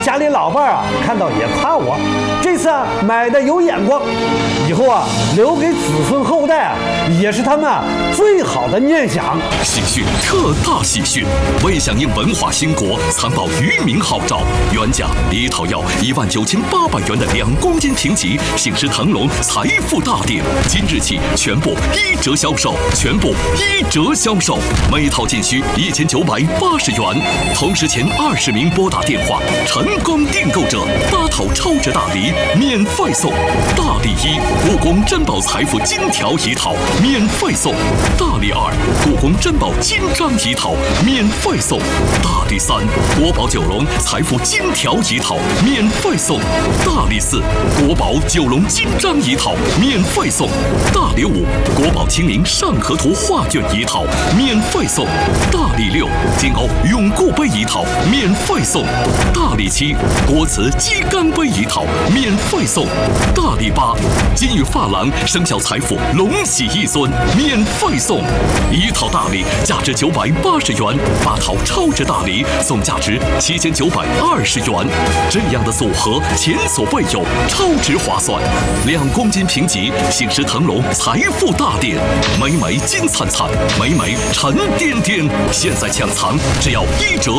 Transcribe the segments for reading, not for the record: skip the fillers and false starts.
家里老伴啊，看到也夸我，这次啊买的有眼光，以后啊留给子孙后代啊，也是他们最好的念想。 喜讯，特大喜讯！为响应文化兴国、残暴愚民号召，原价一套要19800元的2公斤评级醒狮腾龙财富大典，今日起全部1折销售，每套仅需1980元。同时前20名拨打电话成功订购者，8套超值大礼免费送。大礼1，故宫珍宝财富金条1套免费送；大礼2，故宫珍宝金章1套免费送；大礼3，国宝九龙财富金条1套免费送；大礼4，国宝九龙金章1套免费送；大礼5，国宝清明上河图画卷1套免费送；大礼6，金瓯永固杯1套免费送；大礼7，国瓷鸡缸杯1套免费送；大礼8，金玉发廊生肖财富龙喜1尊免费送。1套大礼价值980元，8套超值大礼送价值7920元，这样的组合前所未有，超值划算。2公斤评级醒狮腾龙财富大典，美美金灿灿，美美沉甸甸，现在抢藏只要1折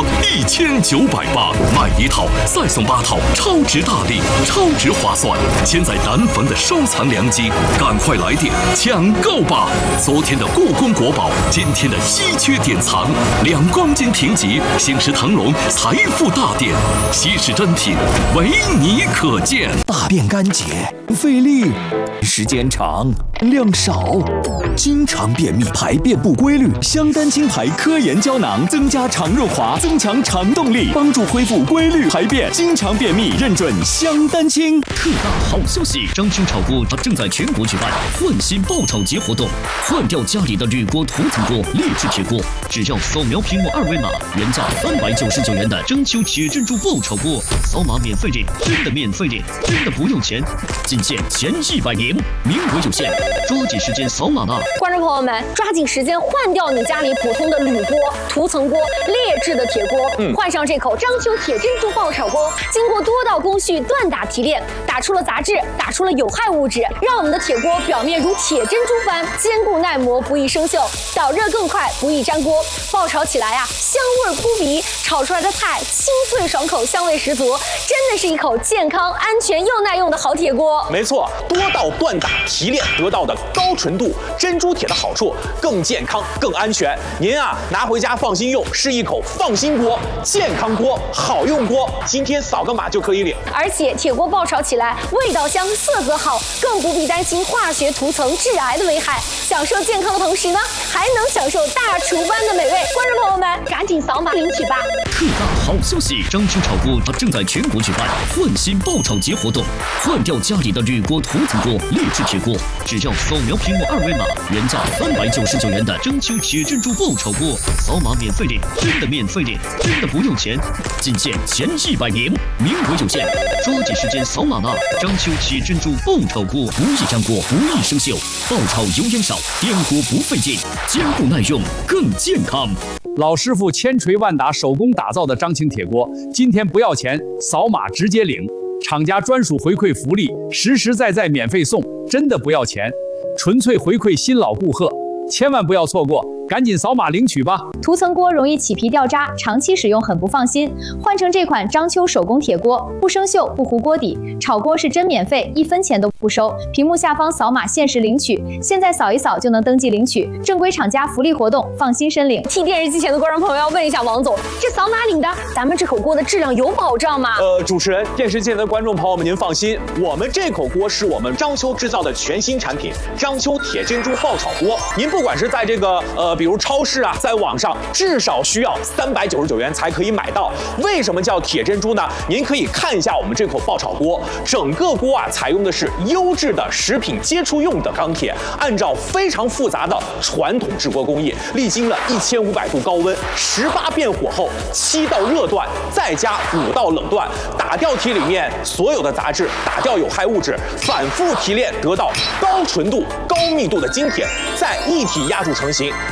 1980，买1套再送8套超值大礼，超值划算，现在难逢的收藏良机，赶快来电抢购吧！昨天的故宫国宝，今天的稀缺典藏，2公斤评级醒狮腾龙财富大典，稀世珍品，唯你可见。 大便干结，费力，时间长，量少，经常便秘，排便不规律。香丹清排科研胶囊增加肠润滑，增强肠动力，帮助恢复规律排便。经常便秘认准香丹清。 特大好消息！章丘炒锅正在全国举办换新爆炒节活动，换掉家里的铝锅、涂层锅、劣质铁锅，只要扫描屏幕2维码，原价399元的章丘铁珍珠爆炒锅，扫码免费领，真的免费领，真的不用钱，仅限前100名，名额有限，抓紧时间扫码吧！ 观众朋友们，抓紧时间换掉你家里普通的铝锅、涂层锅、劣质的铁锅，换上这口章丘铁珍珠爆炒锅，经过多道工序锻打提炼，打出了杂质，打出了有害物质，让我们的铁锅表面如铁珍珠般坚固耐磨，不易生锈，导热更快，不易粘锅。爆炒起来啊，香味扑鼻，炒出来的菜清脆爽口，香味十足，真的是一口健康、安全又耐用的好铁锅。 没错，多道锻打提炼得到的高纯度珍珠铁的好处，更健康、更安全。您啊，拿回家放心用，是一口放心锅、健康锅、好用锅。今天扫个码就可以领。 而且铁锅爆炒起来味道香，色泽好，更不必担心化学涂层致癌的危害。享受健康的同时呢，还能享受大厨般的美味。观众朋友们，赶紧扫码领取吧！ 特大好消息！章丘炒锅正在全国举办换新爆炒节活动，换掉家里的铝锅、涂层锅、劣质铁锅，只要扫描屏幕2维码，原价399元的章丘铁珍珠爆炒锅，扫码免费领，真的免费领，真的不用钱，仅限前100名，名额有限，抓紧时间扫码吧！章丘铁珍珠爆炒锅不易粘锅，不易生锈，爆炒油烟少，颠锅不费劲，坚固耐用，更健康。 老师傅千锤万打手工打造的章青铁锅，今天不要钱，扫码直接领，厂家专属回馈福利，实实在在免费送，真的不要钱，纯粹回馈新老顾客，千万不要错过，赶紧扫码领取吧！ 涂层锅容易起皮掉渣，长期使用很不放心。换成这款章丘手工铁锅，不生锈，不糊锅底，炒锅是真免费，1分钱都不收。屏幕下方扫码限时领取，现在扫一扫就能登记领取，正规厂家福利活动，放心申领。 替电视机前的观众朋友要问一下王总，这扫码领的，咱们这口锅的质量有保障吗？ 主持人，电视机前的观众朋友们，您放心，我们这口锅是我们章丘制造的全新产品——章丘铁珍珠爆炒锅。您不管是在这个比如超市啊，在网上至少需要399元才可以买到。为什么叫铁珍珠呢？您可以看一下我们这口爆炒锅，整个锅啊采用的是优质的食品接触用的钢铁，按照非常复杂的传统制锅工艺，历经了1500度高温，18遍火候，7道热锻，再加5道冷锻，打掉体里面所有的杂质，打掉有害物质，反复提炼得到高纯度、高密度的精铁，再一体压铸成型。你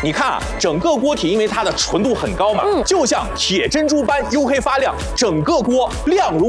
你看啊，整个锅体因为它的纯度很高嘛，就像铁珍珠般黝黑发亮，整个锅亮如